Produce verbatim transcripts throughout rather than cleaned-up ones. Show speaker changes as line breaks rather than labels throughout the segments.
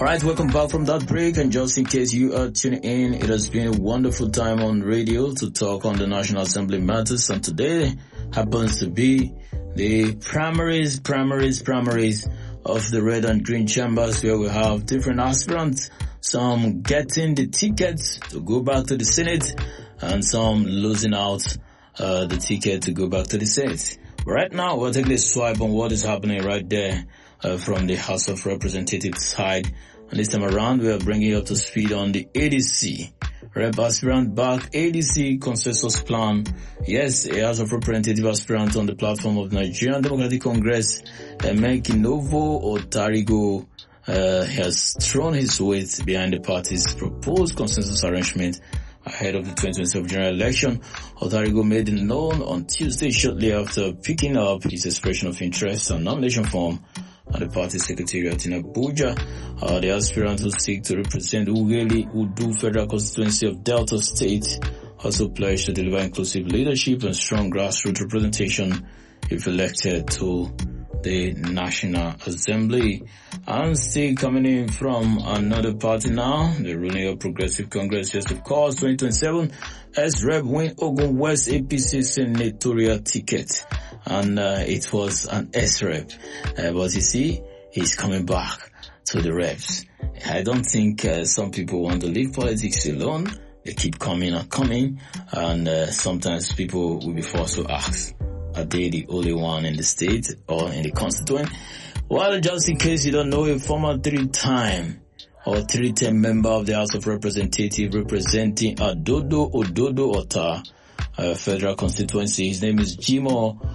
Alright, welcome back from that break, and just in case you are tuning in, it has been a wonderful time on radio to talk on the National Assembly matters, and today happens to be the primaries, primaries, primaries of the red and green chambers, where we have different aspirants, some getting the tickets to go back to the Senate, and some losing out uh, the ticket to go back to the Senate. Right now, we'll take a swipe on what is happening right there uh, from the House of Representatives side. And this time around, we are bringing you up to speed on the A D C. Rep aspirant back A D C consensus plan. Yes, a House of Representative aspirant on the platform of Nigerian Democratic Congress, Emeka Novo Otarigo, uh, has thrown his weight behind the party's proposed consensus arrangement ahead of the twenty twenty-seven general election. Otarigo made it known on Tuesday shortly after picking up his expression of interest and nomination form at the party secretariat in Abuja. Uh, the aspirant who seek to represent Ughelli Udu Federal Constituency of Delta State also pledged to deliver inclusive leadership and strong grassroots representation if elected to the National Assembly. And still coming in from another party now, the ruling of Progressive Congress, yes of course, twenty twenty-seven, S-Rep win Ogun West A P C senatorial ticket. And uh, it was an S-Rep. Uh, but you see, he's coming back to the reps. I don't think uh, some people want to leave politics alone. They keep coming and coming. And uh, sometimes people will be forced to ask, are they the only one in the state or in the constituent? Well, just in case you don't know, a former three-time or three-term member of the House of Representatives representing Adodo Ododo Ota uh, Federal Constituency, his name is Jimo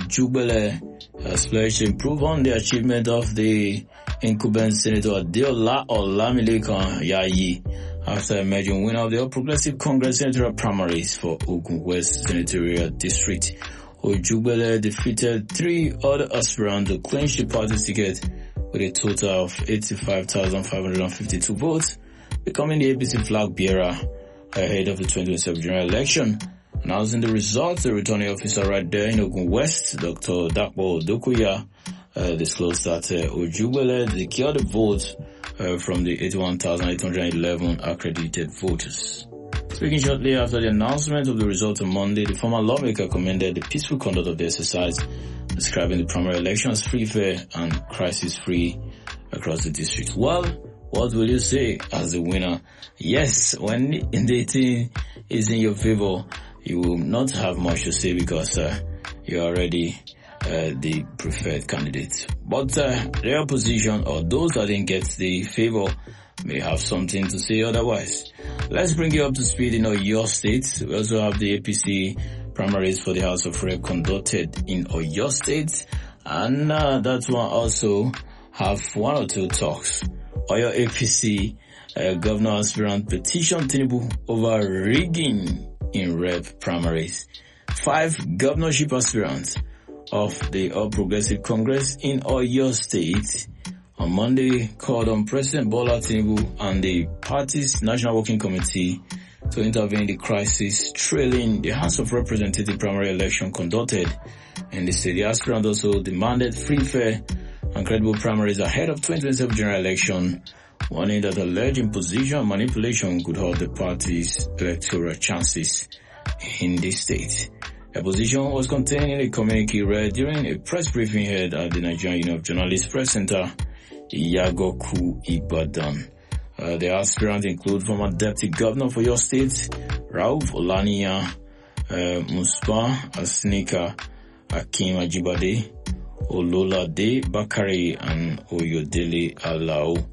Ojugbele, has pledged to improve on the achievement of the incumbent Senator Adeola Olamilekan Yayi after emerging winner of the All Progressive Congress senatorial primaries for Ogun West Senatorial District. Ojugbele defeated three other aspirants to clinch the party's ticket with a total of eighty-five thousand five hundred fifty-two votes, becoming the A P C flag bearer ahead of the twenty twenty-seven general election. Announcing the results, the returning officer right there in Ogun West, Doctor Dapo Dokuya, uh, disclosed that uh, Ojugbele secured the vote uh, from the eighty-one thousand eight hundred eleven accredited voters. Speaking shortly after the announcement of the results on Monday, the former lawmaker commended the peaceful conduct of the exercise, describing the primary election as free, fair, and crisis-free across the district. Well, what will you say as the winner? Yes, when the thing is in your favor, you will not have much to say because uh, you're already uh, the preferred candidate. But uh, the opposition or those that didn't get the favor may have something to say otherwise. Let's bring you up to speed in Oyo State. We also have the A P C primaries for the House of Rep conducted in Oyo State, and uh, that one also have one or two talks. Oyo A P C uh, governor aspirant petition Tinubu over rigging in Rep primaries. Five governorship aspirants of the All Progressive Congress in Oyo State on Monday called on President Bola Tinubu and the party's National Working Committee to intervene in the crisis trailing the House of Representatives primary election conducted in the state. The aspirant also demanded free, fair, and credible primaries ahead of twenty twenty-seven general election, warning that alleged imposition and manipulation could hurt the party's electoral chances in the state. The position was contained in a communique read during a press briefing held at the Nigerian Union of Journalists Press Center, Yagoku Ibadan. Uh, the aspirants include former Deputy Governor for your state, Rauf Olaniyan, uh, Muspa Asnika, Akim Ajibade, Ololade Bakari, and Oyodele Alao.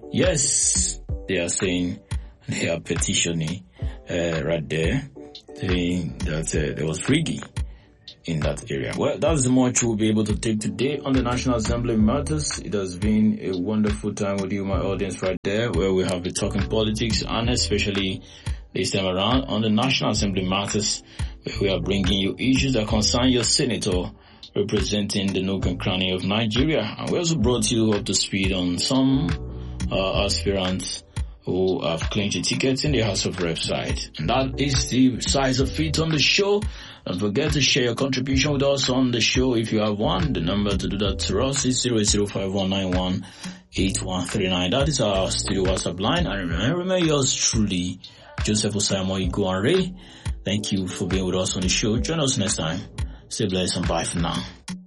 Yes, they are saying they are petitioning uh, right there, saying that uh, there was rigging in that area. Well, that's the much we'll be able to take today on the National Assembly Matters. It has been a wonderful time with you, my audience, right there, where we have been talking politics, and especially this time around on the National Assembly Matters, where we are bringing you issues that concern your senator representing the nook and cranny of Nigeria. And we also brought you up to speed on some uh, aspirants who have clinched tickets in the House of Reps side. And that is the size of it on the show. Don't forget to share your contribution with us on the show if you have one. The number to do that to us is zero eight zero five one nine one eight one three nine. That is our studio WhatsApp line. And remember, remember yours truly, Joseph Osaimo Iguanre. Thank you for being with us on the show. Join us next time. Stay blessed and bye for now.